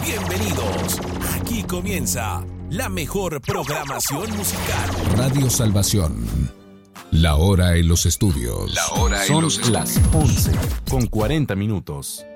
Bienvenidos. Aquí comienza la mejor programación musical. Radio Salvación. La hora en los estudios. Son las 11:40.